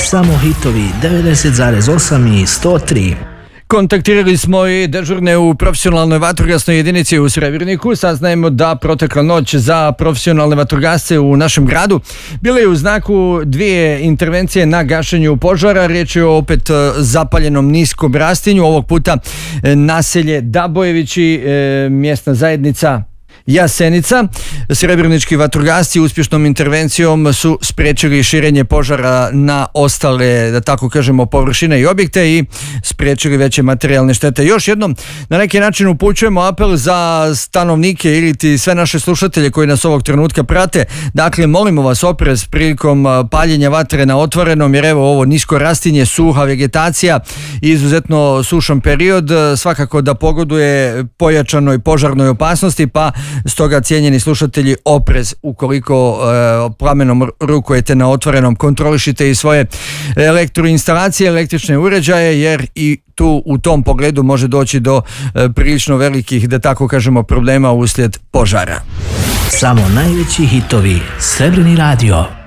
Samo hitovi 90,8 i 103. Kontaktirali smo i dežurne u profesionalnoj vatrogasnoj jedinici u Srebrniku. Saznajemo da protekla noć za profesionalne vatrogasce u našem gradu bile je u znaku dvije intervencije na gašenju požara. Riječ je o opet zapaljenom niskom rastinju, ovog puta naselje Dabojevići, mjesna zajednica Jasenica. Srebrnički vatrogasci uspješnom intervencijom su spriječili širenje požara na ostale, da tako kažemo, površine i objekte i spriječili veće materijalne štete. Još jednom, na neki način upućujemo apel za stanovnike ili sve naše slušatelje koji nas ovog trenutka prate. Dakle, molimo vas oprez prilikom paljenja vatre na otvorenom, jer evo ovo nisko rastinje, suha vegetacija i izuzetno sušan period svakako da pogoduje pojačanoj požarnoj opasnosti, pa stoga, cijenjeni slušatelji, oprez ukoliko plamenom rukujete na otvorenom, kontrolišite i svoje elektroinstalacije, električne uređaje, jer i tu u tom pogledu može doći do prilično velikih, da tako kažemo, problema uslijed požara. Samo najveći hitovi. Srebrni radio.